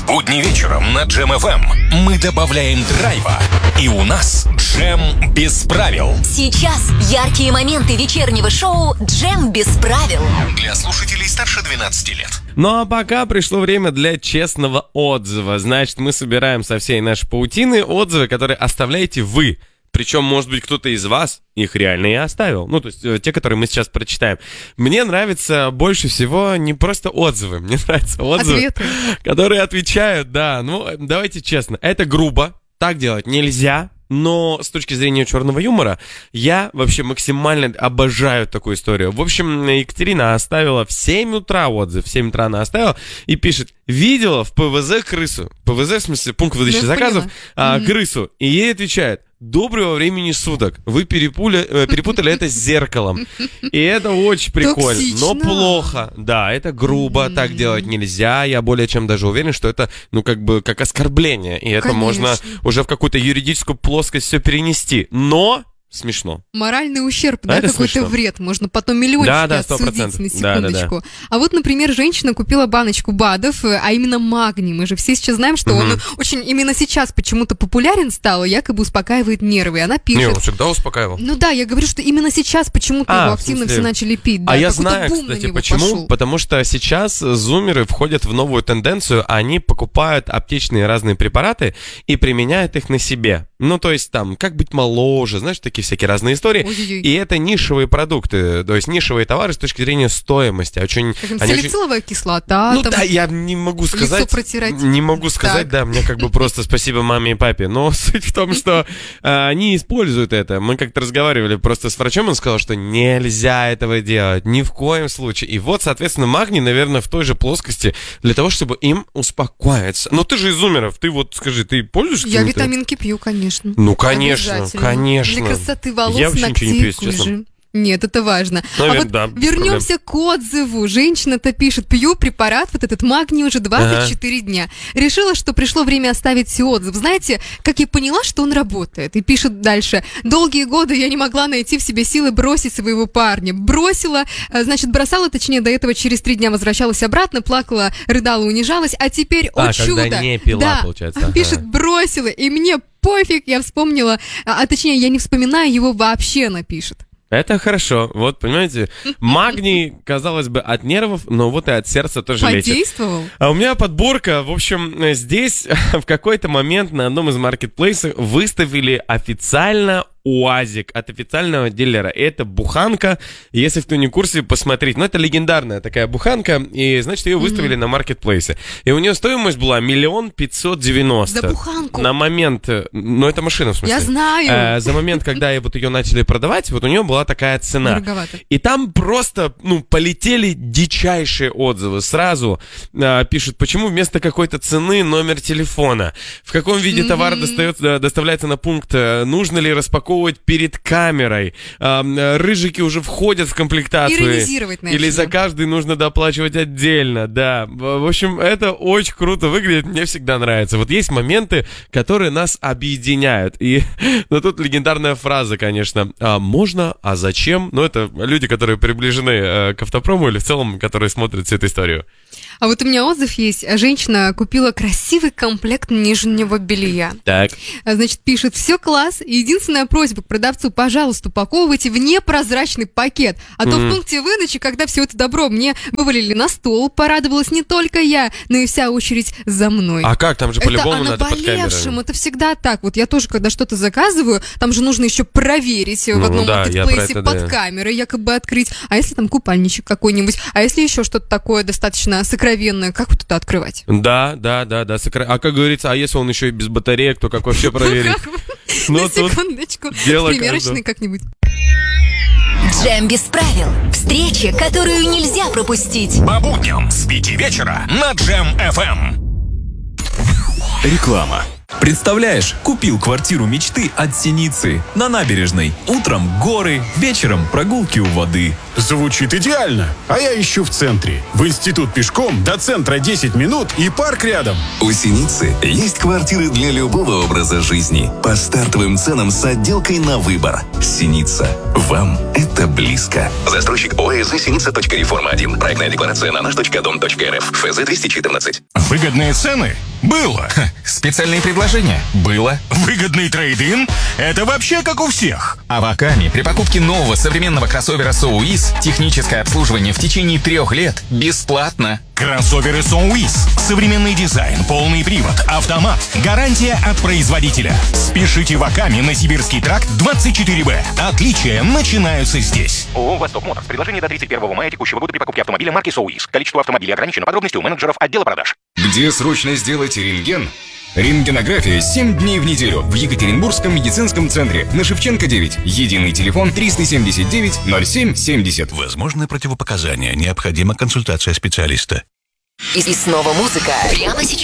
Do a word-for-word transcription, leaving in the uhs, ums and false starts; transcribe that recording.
В будни вечером на Джем эф эм мы добавляем драйва. И у нас Джем без правил. Сейчас яркие моменты вечернего шоу «Джем без правил». Для слушателей старше двенадцати лет. Ну а пока пришло время для честного отзыва. Значит, мы собираем со всей нашей паутины отзывы, которые оставляете вы. Причем, может быть, кто-то из вас их реально и оставил. Ну, то есть, те, которые мы сейчас прочитаем. Мне нравится больше всего не просто отзывы. Мне нравятся отзывы, Ответы. которые отвечают, да. Ну, давайте честно. Это грубо. Так делать нельзя. Но с точки зрения черного юмора, я вообще максимально обожаю такую историю. В общем, Екатерина оставила в семь утра отзыв. В семь утра она оставила и пишет: видела в ПВЗ крысу. ПВЗ, в смысле, пункт выдачи Я заказов, а, mm-hmm. крысу. И ей отвечает: доброго времени суток. Вы перепули, э, перепутали это с зеркалом. И это очень прикольно. Токсично. Но плохо. Да, это грубо. Mm-hmm. Так делать нельзя. Я более чем даже уверен, что это, ну, как бы, как оскорбление. И это Конечно. можно уже в какую-то юридическую плоскость все перенести. Но смешно. Моральный ущерб, А да, это какой-то смешно. вред. Можно потом миллиончики Да, да, сто отсудить, процентов. на Да, да, да. секундочку. А вот, например, женщина купила баночку БАДов, а именно магний. Мы же все сейчас знаем, что Мгм. он очень именно сейчас почему-то популярен стал, и якобы успокаивает нервы. И она Не, пишет... он всегда успокаивал. Ну да, я говорю, что именно сейчас почему-то А, его в активно смысле- все начали пить. Да, А я какой-то знаю, бум на кстати, него почему. пошел. Потому что сейчас зумеры входят в новую тенденцию. Они покупают аптечные разные препараты и применяют их на себе. Ну, то есть там, как быть моложе, знаешь, такие всякие разные истории. Ой-ой-ой. И это нишевые продукты, то есть нишевые товары с точки зрения стоимости. Очень, Как там, они очень- салициловая кислота. Ну там, да, я не могу сказать. протирать. Не могу сказать, Так. да, мне как бы просто спасибо маме и папе. Но суть в том, что э, они используют это. Мы как-то разговаривали просто с врачом, он сказал, что нельзя этого делать, ни в коем случае. И вот, соответственно, магний, наверное, в той же плоскости для того, чтобы им успокоиться. Но ты же из зумеров, ты вот скажи, ты пользуешься Я какими-то? витаминки пью, конечно. Ну, конечно, Обязательно. конечно. Для красоты волос, Я вообще ничего не ногтей, пью, если честно. кожи. Нет, это важно. Наверное, а вот да, без вернемся к отзыву. Женщина-то пишет: пью препарат, вот этот магний, уже двадцать четыре дня. Решила, что пришло время оставить отзыв. Знаете, как я поняла, что он работает. И пишет дальше: долгие годы я не могла найти в себе силы бросить своего парня. Бросила, а, значит, бросала, точнее, до этого через три дня возвращалась обратно, плакала, рыдала, унижалась. А теперь, о А, чудо! когда не пила, да, получается. Ага. пишет: бросила, и мне пофиг, я вспомнила, а, а точнее, я не вспоминаю его вообще, она пишет. Это хорошо. Вот, понимаете, магний, казалось бы, от нервов, но вот и от сердца тоже лечит. Подействовал? А у меня подборка, в общем, здесь в какой-то момент на одном из маркетплейсов выставили официально УАЗик от официального дилера. Это буханка, если кто не в курсе, посмотрите. Ну, это легендарная такая буханка, и, значит, ее выставили mm-hmm. на маркетплейсе. И у нее стоимость была миллион пятьсот девяносто. За буханку? На момент, ну, это машина, в смысле. Я знаю. Э, за момент, когда я вот ее начали продавать, вот у нее была такая цена. Дороговато. И там просто, ну, полетели дичайшие отзывы. Сразу э, пишут, почему вместо какой-то цены номер телефона, в каком виде mm-hmm. товар достается, доставляется на пункт, э, нужно ли распаковывать перед камерой, э, рыжики уже входят в комплектацию. Иронизировать начали. Или за каждый нужно доплачивать отдельно, да. В общем, это очень круто выглядит, мне всегда нравится. Вот есть моменты, которые нас объединяют. И, ну, тут легендарная фраза, конечно, а, можно, а зачем? Ну, это люди, которые приближены э, к автопрому или в целом, которые смотрят всю эту историю. А вот у меня отзыв есть. Женщина купила красивый комплект нижнего белья. Так. Значит, пишет: все класс. Единственная просьба к продавцу: пожалуйста, упаковывайте в непрозрачный пакет. А то Mm. в пункте выдачи, когда все это добро мне вывалили на стол, порадовалась не только я, но и вся очередь за мной. А как? Там же Это по-любому о надо под наболевшем, камерами. это всегда так. Вот я тоже, когда что-то заказываю, там же нужно еще проверить в Ну одном да, я про маркетплейсе это, под да. камерой, якобы открыть. А если там купальничек какой-нибудь? А если еще что-то такое достаточно сокровенное, как вот это открывать? Да, да, да, да. сокра- А как говорится, а если он еще и без батареек, то как вообще проверить? Ну, На тут секундочку. дело В примерочной каждого. как-нибудь. Джем без правил. Встреча, которую нельзя пропустить. По будням с пяти вечера на Джем эф эм. Реклама. Представляешь, купил квартиру мечты от Синицы на набережной. Утром горы, вечером прогулки у воды. Звучит идеально. А я ищу в центре. В институт пешком, до центра десять минут и парк рядом. У Синицы есть квартиры для любого образа жизни. По стартовым ценам с отделкой на выбор. Синица. Вам это близко. Застройщик ОСЗ Синица. Реформа один. Проектная декларация на наш точка дом точка эр эф. ФЗ двести четырнадцать. Выгодные цены? Было. Специальные предложения? Было. Выгодный трейд-ин? Это вообще как у всех. А в Акаме при покупке нового современного кроссовера соуиз техническое обслуживание в течение трех лет бесплатно. Кроссоверы соуиз. Современный дизайн, полный привод, автомат. Гарантия от производителя. Спешите в Акаме на Сибирский тракт двадцать четыре бэ. Отличия начинаются здесь. ООО «Восток Моторс». Предложение до тридцать первого мая текущего года при покупке автомобиля марки соуиз. Количество автомобилей ограничено. Подробности у менеджеров отдела продаж. Где срочно сделать рентген? Рентгенография семь дней в неделю в Екатеринбургском медицинском центре на Шевченко девять. Единый телефон триста семьдесят девять ноль семь семьдесят. Возможны противопоказания. Необходима консультация специалиста. И, и снова музыка. Прямо сейчас.